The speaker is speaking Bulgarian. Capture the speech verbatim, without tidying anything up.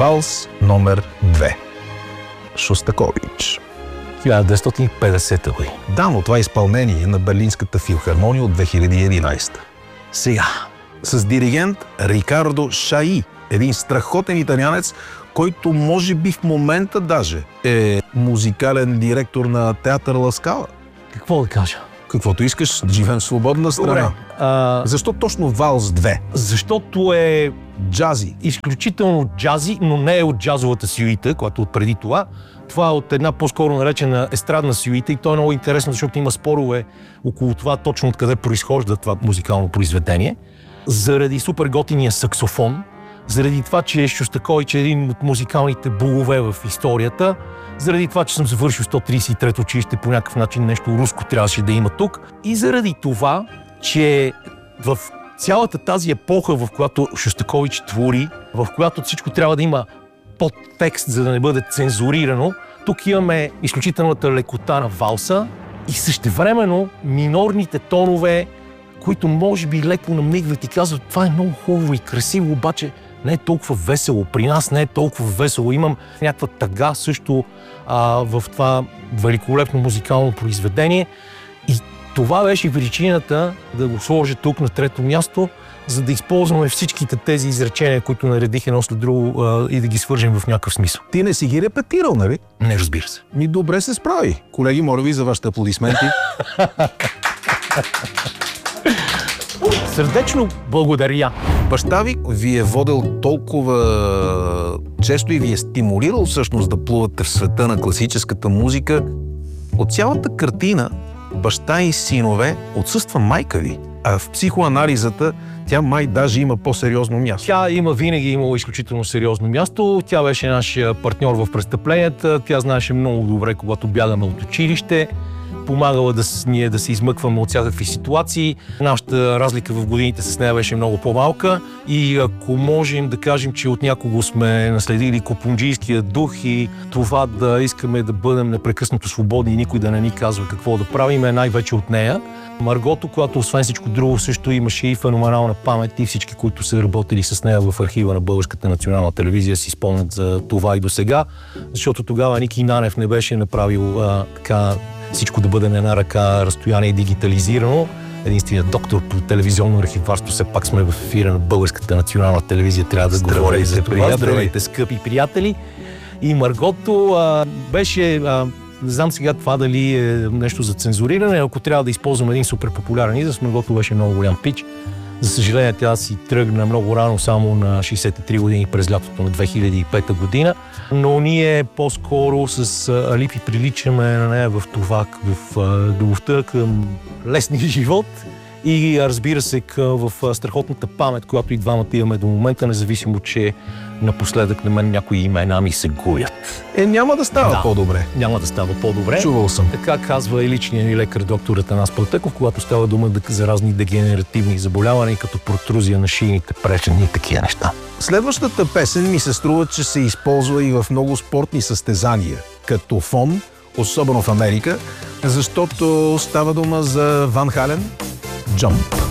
Валс номер две. Шостакович. хиляда деветстотин и петдесета година. Да, но това е изпълнение на Берлинската филхармония от две хиляди и единадесета. Сега. С диригент Рикардо Шаи, един страхотен италианец, който може би в момента даже е музикален директор на театър Ла Скала. Какво да кажа? Каквото искаш, живеем в свободна страна. Добре. А... Защо точно Валс две? Защото е Джази. изключително джази, но не е от джазовата сюита, която от преди това. Това е от една по-скоро наречена естрадна сюита и то е много интересно, защото има спорове около това точно откъде произхожда това музикално произведение. Заради супер готиния саксофон, заради това, че Шостакович е един от музикалните богове в историята, заради това, че съм завършил сто тридесет и трето училище, по някакъв начин нещо руско трябваше да има тук, и заради това, че в цялата тази епоха, в която Шостакович твори, в която всичко трябва да има подтекст, за да не бъде цензурирано, тук имаме изключителната лекота на валса и същевременно минорните тонове, които може би леко намигват и казват, това е много хубаво и красиво, обаче не е толкова весело. При нас не е толкова весело. Имам някаква тъга също а, в това великолепно музикално произведение. И това беше причината да го сложа тук на трето място, за да използваме всичките тези изречения, които наредих едно след друго а, и да ги свържем в някакъв смисъл. Ти не си ги репетирал, нали? Не, разбира се. Ми добре се справи. Колеги, моля ви за вашите аплодисменти. Сърдечно благодаря. Баща ви ви е водил толкова често и ви е стимулирал всъщност да плувате в света на класическата музика. От цялата картина баща и синове отсъства майка ви, а в психоанализата тя май даже има по-сериозно място. Тя има винаги имала изключително сериозно място. Тя беше нашия партньор в престъпленията. Тя знаеше много добре, когато бягаме от училище. Помагала да, ние да се измъкваме от всякакви ситуации. Нашата разлика в годините с нея беше много по-малка и ако можем да кажем, че от някого сме наследили копунджийския дух и това да искаме да бъдем непрекъснато свободни и никой да не ни казва какво да правим, е най-вече от нея. Маргото, която освен всичко друго също имаше и феноменална памет и всички, които са работили с нея в архива на Българската национална телевизия, си спомнят за това и до сега, защото тогава Ники Нанев не беше направил а, така всичко да бъде на една ръка разстояние и дигитализирано. Единственият доктор по телевизионно архиварство, все пак сме в ефира на Българската национална телевизия, трябва да говоря и за това. Здравейте, скъпи приятели! И Маргото а, беше, а, не знам сега това дали е нещо за цензуриране, ако трябва да използвам един супер популярен израз, Маргото беше много голям пич. За съжаление, тя си тръгна много рано, само на шейсет и три години през лятото на две хиляди и пета година, но ние по-скоро с Алипи приличаме на нея в това, в любовта към лесния живот и разбира се в страхотната памет, която и двамата имаме до момента, независимо, че напоследък на мен някои имена ми се губят. Е, няма да става да, по-добре. Няма да става по-добре. Чувал съм. Така казва и личният ни лекар доктор Атанас Пълтъков, когато става дума за разни дегенеративни заболявания, като протрузия на шийните пречни и такива неща. Следващата песен ми се струва, че се използва и в много спортни състезания, като фон, особено в Америка, защото става дума за Ван Хален, Jump.